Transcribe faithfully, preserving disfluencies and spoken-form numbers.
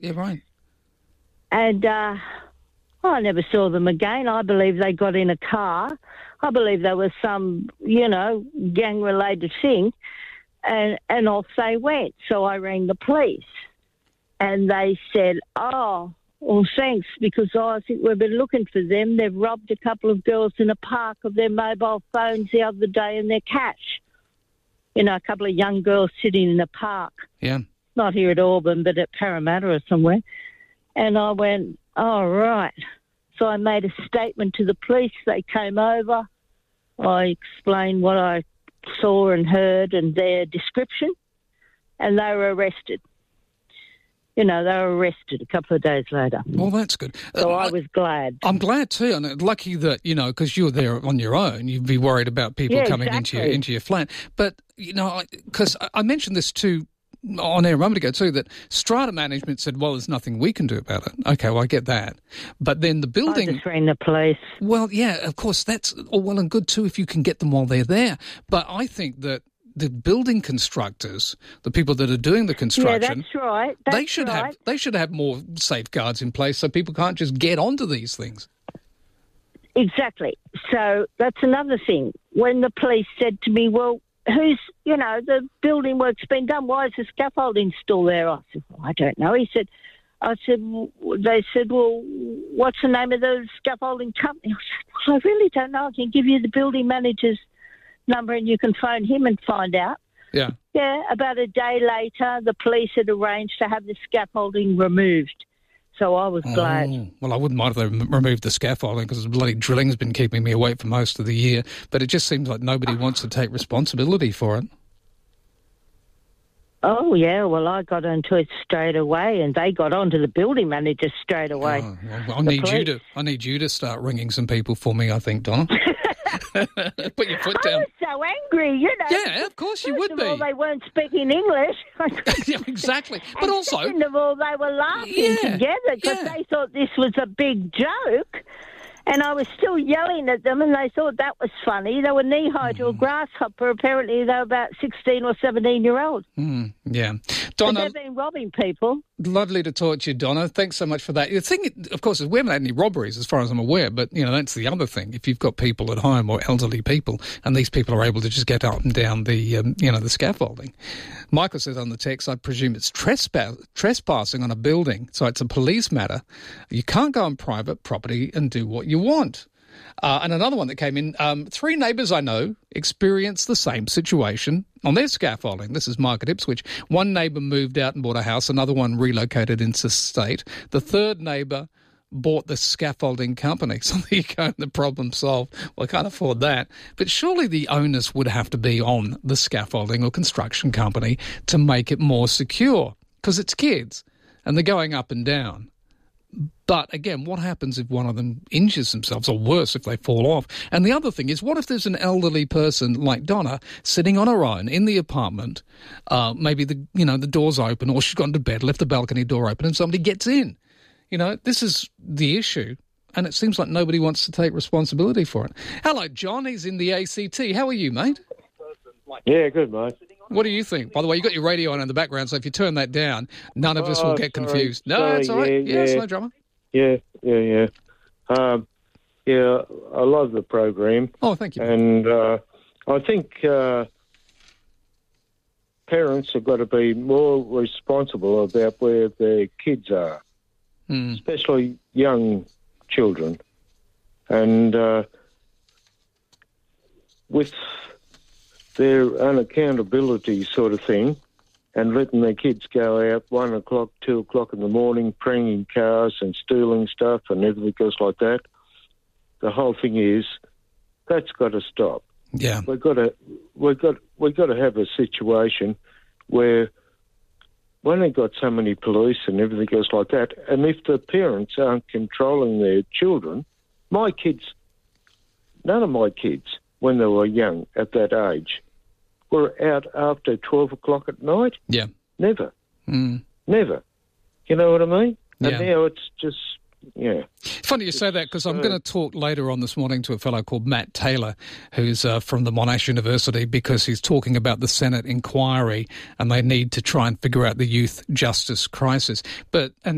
Yeah, right. And uh, I never saw them again. I believe they got in a car. I believe there was some, you know, gang-related thing, and, and off they went. So I rang the police, and they said, oh, well, thanks, because I think we've been looking for them. They've robbed a couple of girls in a park of their mobile phones the other day and their cash. You know, a couple of young girls sitting in a park. Yeah. Not here at Auburn, but at Parramatta or somewhere. And I went, oh, right. So I made a statement to the police. They came over. I explained what I saw and heard and their description, and they were arrested. You know, they were arrested a couple of days later. Well, that's good. So uh, I was glad. I'm glad too, and lucky that, you know, because you're there on your own, you'd be worried about people yeah, coming exactly. into your into your flat. But, you know, because I, I mentioned this too on air a moment ago too, that strata management said, well, there's nothing we can do about it. Okay, well, I get that. But then the building... I just rang the police. Well, yeah, of course, that's all well and good too if you can get them while they're there. But I think that the building constructors, the people that are doing the construction, yeah, that's right. That's they should right. have they should have more safeguards in place so people can't just get onto these things. Exactly. So that's another thing. When the police said to me, well, who's, you know, the building work's been done, why is the scaffolding still there? I said, well, I don't know. He said, I said, they said, well, what's the name of the scaffolding company? I said, well, I really don't know. I can give you the building manager's number and you can phone him and find out. Yeah. Yeah, about a day later, the police had arranged to have the scaffolding removed. So I was glad. Oh, well, I wouldn't mind if they removed the scaffolding because the bloody drilling's been keeping me awake for most of the year. But it just seems like nobody wants to take responsibility for it. Oh, yeah, well, I got onto it straight away and they got onto the building manager straight away. Oh, well, I need you to I need you to start ringing some people for me, I think, Donna. Put your foot down. I was so angry, you know. Yeah, of course you would First be. of all, they weren't speaking English. Yeah, exactly. But and also... second of all, they were laughing Yeah, together because yeah. they thought this was a big joke. And I was still yelling at them, and they thought that was funny. They were knee-high to a grasshopper. Apparently, they were about sixteen or seventeen-year-olds. Mm, yeah. But Donna, they've been robbing people. lovely to talk to you, Donna. Thanks so much for that. The thing, of course, is we haven't had any robberies as far as I'm aware, but, you know, that's the other thing. If you've got people at home or elderly people, and these people are able to just get up and down the, um, you know, the scaffolding. Michael says on the text, I presume it's trespass, trespassing on a building, so it's a police matter. You can't go on private property and do what you want. Uh, and another one that came in, um, three neighbours I know experienced the same situation on their scaffolding. This is Mark at Ipswich. One neighbour moved out and bought a house. Another one relocated into state. The third neighbour bought the scaffolding company. So there you go, the problem solved. Well, I can't afford that. But surely the onus would have to be on the scaffolding or construction company to make it more secure because it's kids and they're going up and down. But again, what happens if one of them injures themselves, or worse, if they fall off? And the other thing is, what if there's an elderly person like Donna sitting on her own in the apartment? Uh, maybe the you know the door's open, or she's gone to bed, left the balcony door open, and somebody gets in. You know, this is the issue, and it seems like nobody wants to take responsibility for it. Hello, John. He's in the A C T. How are you, mate? Yeah, good, mate. What do you think? By the way, you got your radio on in the background, so if you turn that down, none of us Oh, will get sorry, confused. No, sorry, it's all right. yeah, Yeah, it's yeah. no drama. Yeah, yeah, yeah. Um, yeah, I love the program. Oh, thank you. And uh, I think uh, parents have got to be more responsible about where their kids are, Mm. especially young children. And uh, with their unaccountability sort of thing, and letting their kids go out one o'clock, two o'clock in the morning, pranging cars and stealing stuff and everything else like that. The whole thing is that's got to stop. Yeah. We've got to we've got we've got to have a situation where when they've got so many police and everything else like that, and if the parents aren't controlling their children, my kids, none of my kids when they were young at that age, were out after twelve o'clock at night? Yeah. Never. Mm. Never. You know what I mean? Yeah. And now it's just, yeah. Funny you say that because I'm uh, going to talk later on this morning to a fellow called Matt Taylor, who's uh, from the Monash University, because he's talking about the Senate inquiry and they need to try and figure out the youth justice crisis. But and